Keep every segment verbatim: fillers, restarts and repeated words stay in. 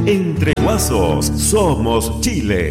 Entre Guasos somos Chile.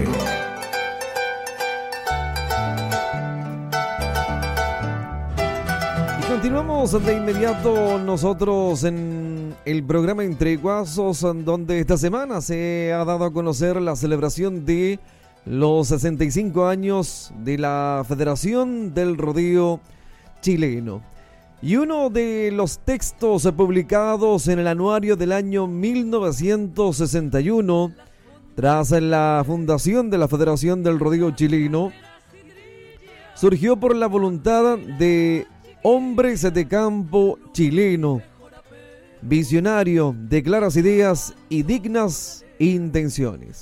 Continuamos de inmediato nosotros en el programa Entre Guasos, donde esta semana se ha dado a conocer la celebración de los sesenta y cinco años de la Federación del Rodeo Chileno. Y uno de los textos publicados en el anuario del año mil novecientos sesenta y uno, tras la fundación de la Federación del Rodeo Chileno, surgió por la voluntad de hombres de campo chileno, visionario, de claras ideas y dignas intenciones.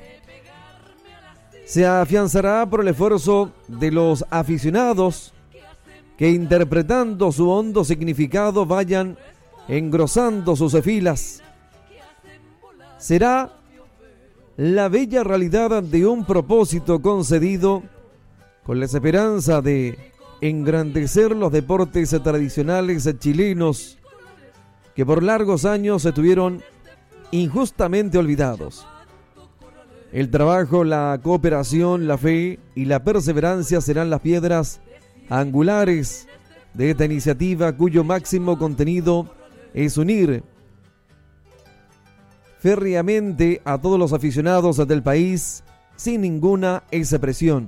Se afianzará por el esfuerzo de los aficionados que, interpretando su hondo significado, vayan engrosando sus filas. Será la bella realidad de un propósito concedido con la esperanza de engrandecer los deportes tradicionales chilenos que por largos años estuvieron injustamente olvidados. El trabajo, la cooperación, la fe y la perseverancia serán las piedras angulares de esta iniciativa, cuyo máximo contenido es unir férreamente a todos los aficionados del país sin ninguna expresión.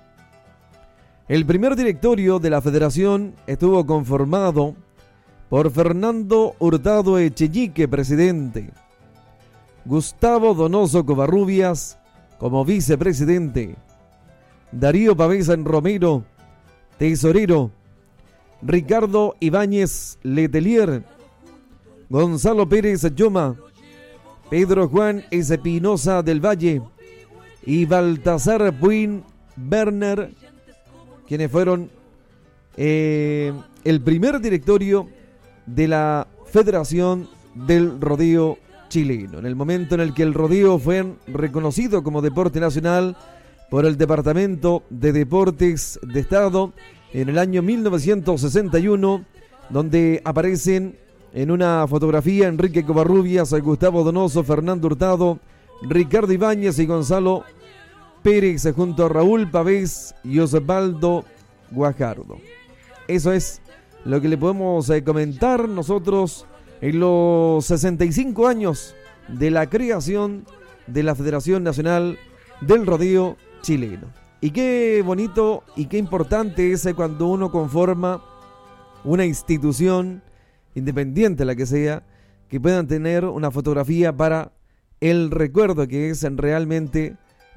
El primer directorio de la federación estuvo conformado por Fernando Hurtado Echeyique, presidente, Gustavo Donoso Covarrubias como vicepresidente, Darío Pavés Romero, tesorero, Ricardo Ibáñez Letelier, Gonzalo Pérez Yoma, Pedro Juan Espinosa del Valle y Baltasar Puin Werner, quienes fueron eh, el primer directorio de la Federación del Rodeo Chileno. En el momento en el que el rodeo fue reconocido como deporte nacional por el Departamento de Deportes de Estado en el año mil novecientos sesenta y uno, donde aparecen en una fotografía Enrique Covarrubias, Gustavo Donoso, Fernando Hurtado, Ricardo Ibáñez y Gonzalo Pérez junto a Raúl Pavés y Osvaldo Guajardo. Eso es lo que le podemos eh, comentar nosotros en los sesenta y cinco años de la creación de la Federación Nacional del Rodeo Chileno. Y qué bonito y qué importante es cuando uno conforma una institución, independiente la que sea, que puedan tener una fotografía para el recuerdo, que es realmente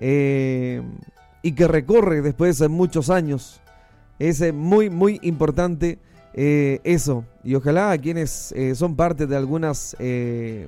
eh, y que recorre después de muchos años. Es eh, muy muy importante eh, eso, y ojalá a quienes eh, son parte de algunas eh,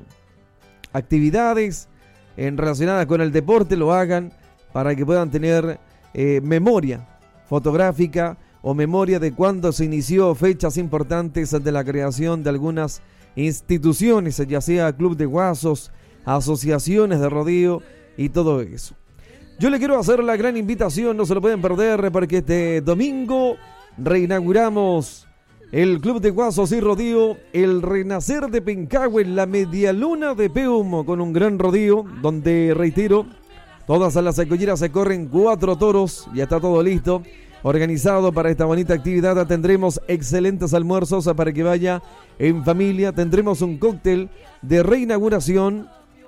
actividades en relacionadas con el deporte lo hagan para que puedan tener eh, memoria fotográfica o memoria de cuando se inició, fechas importantes de la creación de algunas instituciones, ya sea club de guasos, asociaciones de rodeo y todo eso. Yo le quiero hacer la gran invitación, no se lo pueden perder, porque este domingo reinauguramos el Club de Guasos y Rodeo, el Renacer de Pencahue, la Media Luna de Peumo, con un gran rodeo, donde, reitero, todas las colleras se corren cuatro toros, ya está todo listo, organizado para esta bonita actividad. Tendremos excelentes almuerzos para que vaya en familia, tendremos un cóctel de reinauguración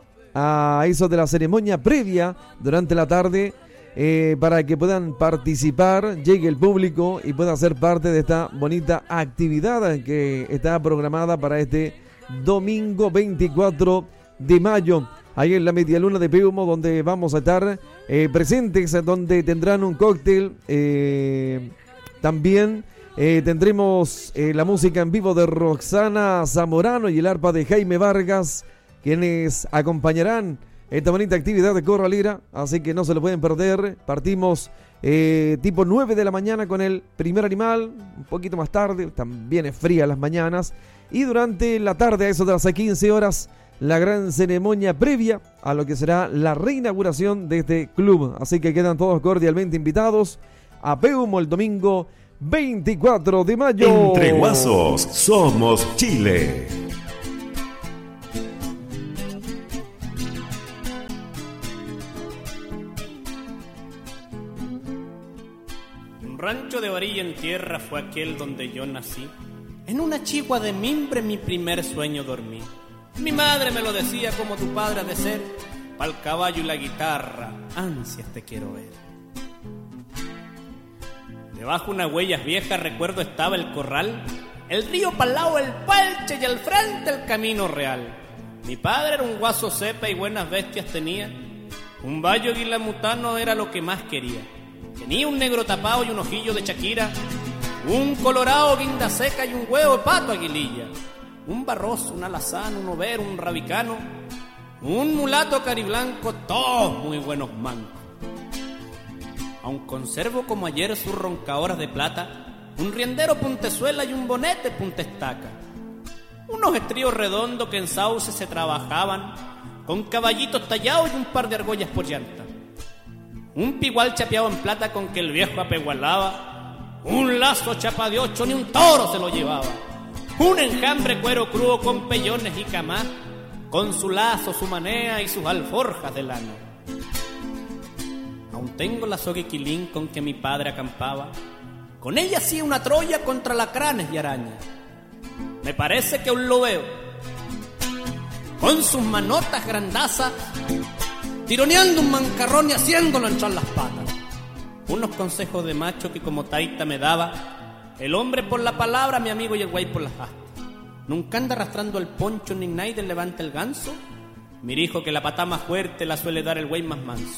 a eso de la ceremonia previa durante la tarde, eh, para que puedan participar, llegue el público y pueda ser parte de esta bonita actividad que está programada para este domingo veinticuatro de mayo, ahí en la Media Luna de Peumo, donde vamos a estar eh, presentes, donde tendrán un cóctel, eh, también eh, tendremos eh, la música en vivo de Roxana Zamorano y el arpa de Jaime Vargas, quienes acompañarán esta bonita actividad de corralera, así que no se lo pueden perder. Partimos eh, tipo nueve de la mañana con el primer animal, un poquito más tarde, también es fría las mañanas, y durante la tarde, a eso de las quince horas, la gran ceremonia previa a lo que será la reinauguración de este club. Así que quedan todos cordialmente invitados a Peumo el domingo veinticuatro de mayo. Entre Guasos somos Chile. Un rancho de orilla en tierra fue aquel donde yo nací. En una chigua de mimbre mi primer sueño dormí. Mi madre me lo decía como tu padre ha de ser. Pa'l caballo y la guitarra, ansias te quiero ver. Debajo unas huellas viejas recuerdo estaba el corral, el río pa'l lado el palche y al frente el camino real. Mi padre era un guaso cepa y buenas bestias tenía. Un bayo guilamutano era lo que más quería. Tenía un negro tapado y un ojillo de Shakira, un colorado guinda seca y un huevo de pato aguililla, un barroso, un alazán, un overo, un rabicano, un mulato cariblanco, todos muy buenos mancos. Aun conservo como ayer sus roncadoras de plata, un riendero puntezuela y un bonete puntestaca, unos estríos redondos que en sauce se trabajaban, con caballitos tallados y un par de argollas por llanta, un pigual chapeado en plata con que el viejo apegualaba, un lazo chapa de ocho, ni un toro se lo llevaba, un enjambre cuero crudo con pellones y camás, con su lazo, su manea y sus alforjas de lana. Aún tengo la soguequilín con que mi padre acampaba, con ella hacía una Troya contra lacranes y arañas. Me parece que aún lo veo, con sus manotas grandazas, tironeando un mancarrón y haciéndolo entrar las patas. Unos consejos de macho que como taita me daba, el hombre por la palabra, mi amigo y el güey por las astas. Nunca anda arrastrando el poncho ni nadie levanta el ganso. Mirijo que la pata más fuerte la suele dar el güey más manso.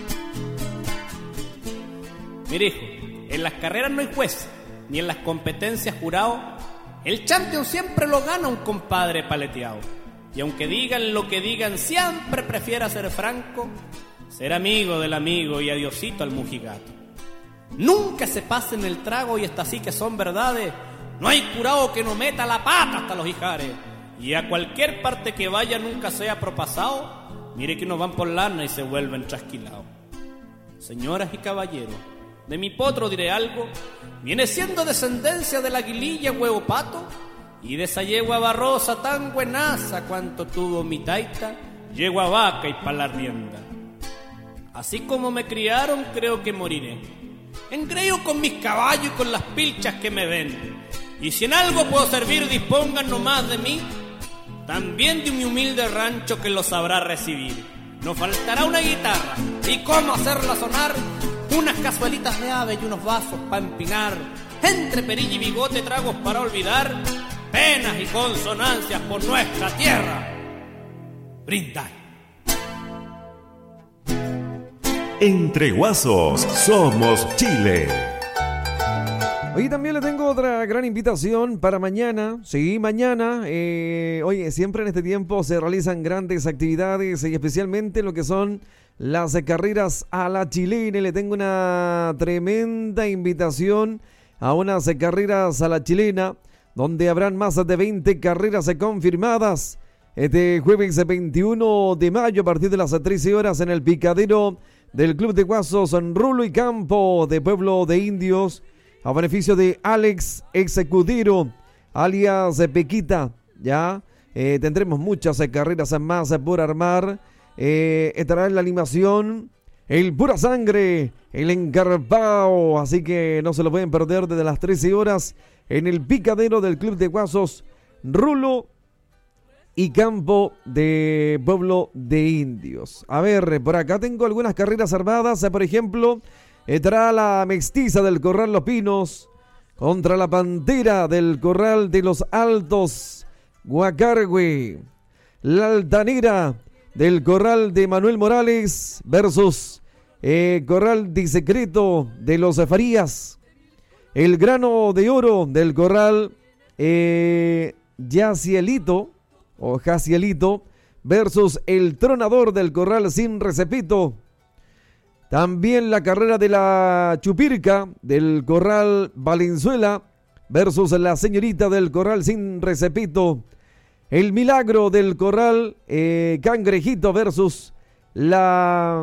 Mirijo, en las carreras no hay juez, ni en las competencias jurado. El champion siempre lo gana un compadre paleteado. Y aunque digan lo que digan, siempre prefiera ser franco, ser amigo del amigo y adiosito al mujigato. Nunca se pasen el trago y hasta así que son verdades. No hay curado que no meta la pata hasta los hijares. Y a cualquier parte que vaya nunca sea propasado. Mire que nos van por lana y se vuelven trasquilados. Señoras y caballeros, de mi potro diré algo. Viene siendo descendencia de la aguililla huevo pato, y de esa yegua barrosa tan buenaza cuanto tuvo mi taita, yegua vaca y pa' la rienda. Así como me criaron, creo que moriré. Engreío con mis caballos y con las pilchas que me den. Y si en algo puedo servir, dispongan nomás de mí, también de mi humilde rancho que lo sabrá recibir. Nos faltará una guitarra, y cómo hacerla sonar, unas cazuelitas de ave y unos vasos pa' empinar, entre perilla y bigote tragos para olvidar, penas y consonancias por nuestra tierra. Brindar. Entre guasos somos Chile. Hoy también le tengo otra gran invitación para mañana. Sí, mañana. Eh, oye, siempre en este tiempo se realizan grandes actividades y especialmente lo que son las carreras a la chilena. Le tengo una tremenda invitación a unas carreras a la chilena, donde habrán más de veinte carreras confirmadas este jueves veintiuno de mayo a partir de las trece horas en el picadero del Club de Guasos Rulo y Campo de Pueblo de Indios, a beneficio de Alex Execudero, alias Pequita. Ya eh, tendremos muchas eh, carreras más eh, por armar. Eh, estará en la animación el Pura Sangre, el Encarpao, así que no se lo pueden perder desde las trece horas en el picadero del Club de Guasos Rulo y Campo de Pueblo de Indios. A ver, por acá tengo algunas carreras armadas, por ejemplo, estará la Mestiza del Corral Los Pinos contra la Pantera del Corral de los Altos Guacargüe, la Altanera del Corral de Manuel Morales versus eh, Corral de Secreto de los Farías, el Grano de Oro del Corral eh, Yacielito o Jacielito versus el Tronador del Corral Sin Recepito. También la carrera de la Chupirca del Corral Valenzuela versus la Señorita del Corral Sin Recepito. El Milagro del Corral eh, Cangrejito versus la,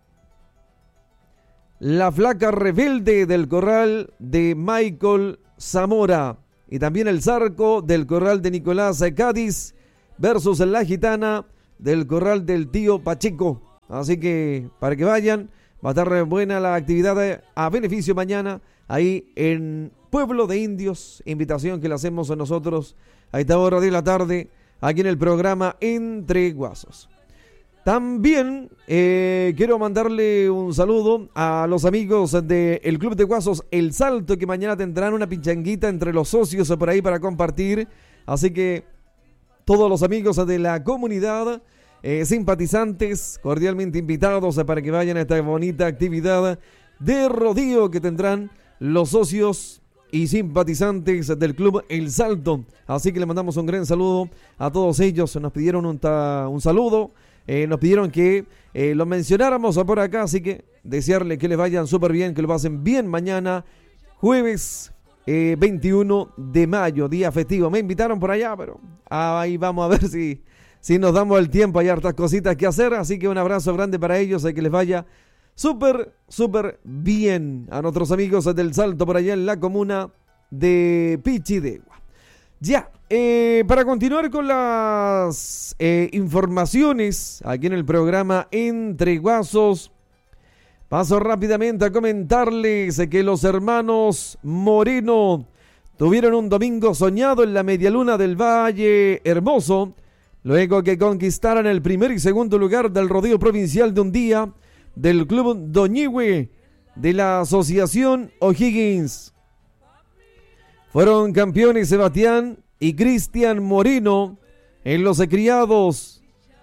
la Flaca Rebelde del Corral de Michael Zamora. Y también el Zarco del Corral de Nicolás Cádiz versus la Gitana del Corral del Tío Pacheco. Así que para que vayan, va a estar buena la actividad a beneficio mañana ahí en Pueblo de Indios, invitación que le hacemos a nosotros a esta hora de la tarde, aquí en el programa Entre Guasos. También eh, quiero mandarle un saludo a los amigos del Club de Guasos El Salto, que mañana tendrán una pinchanguita entre los socios por ahí para compartir. Así que todos los amigos de la comunidad, eh, simpatizantes, cordialmente invitados para que vayan a esta bonita actividad de rodeo que tendrán los socios y simpatizantes del Club El Salto. Así que le mandamos un gran saludo a todos ellos. Nos pidieron un, ta, un saludo. Eh, nos pidieron que eh, lo mencionáramos por acá, así que desearle que les vayan súper bien, que lo pasen bien mañana, jueves eh, veintiuno de mayo, día festivo. Me invitaron por allá, pero ahí vamos a ver si, si nos damos el tiempo. Hay hartas cositas que hacer, así que un abrazo grande para ellos, y que les vaya súper, súper bien a nuestros amigos del Salto por allá en la comuna de Pichidegua. Ya, eh, para continuar con las eh, informaciones aquí en el programa Entre Guasos, paso rápidamente a comentarles que los hermanos Moreno tuvieron un domingo soñado en la medialuna del Valle Hermoso, luego que conquistaran el primer y segundo lugar del rodeo provincial de un día del Club Doñihue de la Asociación O'Higgins. Fueron campeones Sebastián y Cristian Moreno en los criados,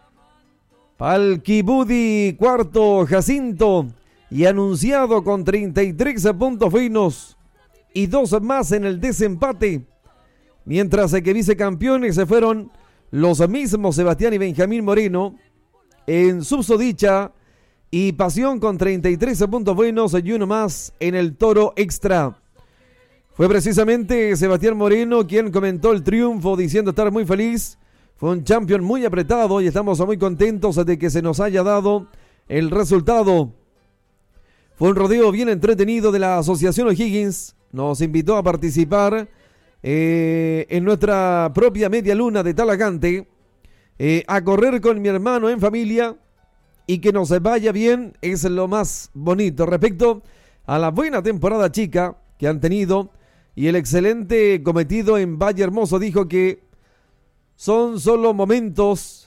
Palquibudi cuarto Jacinto y Anunciado con treinta y tres puntos finos y dos más en el desempate, mientras que vicecampeones se fueron los mismos Sebastián y Benjamín Moreno en Subsodicha y Pasión con treinta y tres puntos buenos y uno más en el Toro Extra. Fue precisamente Sebastián Moreno quien comentó el triunfo diciendo estar muy feliz. Fue un champion muy apretado y estamos muy contentos de que se nos haya dado el resultado. Fue un rodeo bien entretenido de la Asociación O'Higgins. Nos invitó a participar eh, en nuestra propia media luna de Talagante, eh, a correr con mi hermano en familia y que nos vaya bien es lo más bonito. Respecto a la buena temporada chica que han tenido y el excelente cometido en Valle Hermoso, dijo que son solo momentos,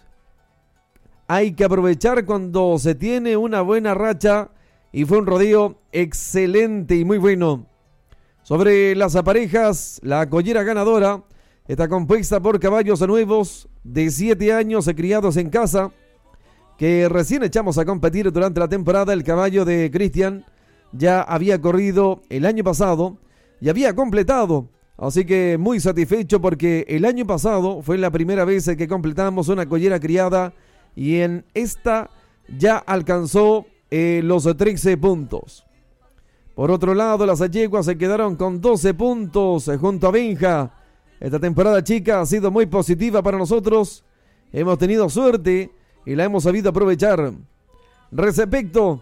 hay que aprovechar cuando se tiene una buena racha y fue un rodeo excelente y muy bueno. Sobre las parejas, la collera ganadora está compuesta por caballos nuevos de siete años criados en casa, que recién echamos a competir durante la temporada. El caballo de Cristian ya había corrido el año pasado y había completado, así que muy satisfecho porque el año pasado fue la primera vez que completamos una collera criada y en esta ya alcanzó eh, los trece puntos. Por otro lado, las yeguas se quedaron con doce puntos eh, junto a Benja. Esta temporada chica ha sido muy positiva para nosotros, hemos tenido suerte y la hemos sabido aprovechar. Respecto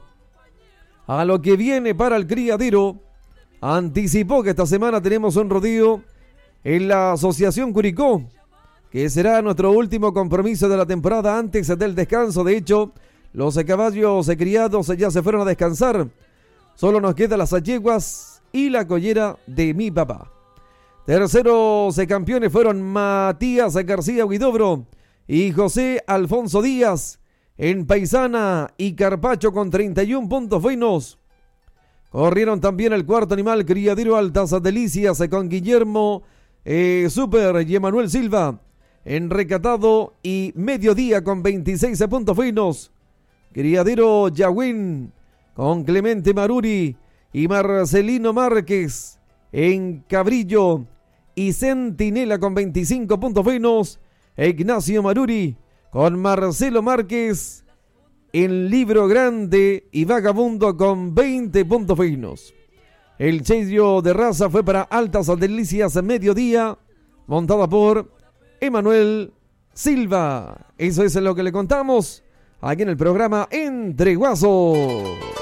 a lo que viene para el criadero, anticipó que esta semana tenemos un rodeo en la Asociación Curicó, que será nuestro último compromiso de la temporada antes del descanso. De hecho, los caballos criados ya se fueron a descansar. Solo nos quedan las yeguas y la collera de mi papá. Terceros campeones fueron Matías García Huidobro y José Alfonso Díaz en Paisana y Carpacho con treinta y un puntos buenos. Corrieron también el cuarto animal criadero Altas Delicias con Guillermo eh, Super y Emanuel Silva en Recatado y Mediodía con veintiséis puntos finos. Criadero Yagüín con Clemente Maruri y Marcelino Márquez en Cabrillo y Centinela con veinticinco puntos finos. Ignacio Maruri con Marcelo Márquez en Libro Grande y Vagabundo con veinte puntos finos. El sello de raza fue para Altas Delicias Mediodía, montada por Emanuel Silva. Eso es lo que le contamos aquí en el programa Entre Guasos.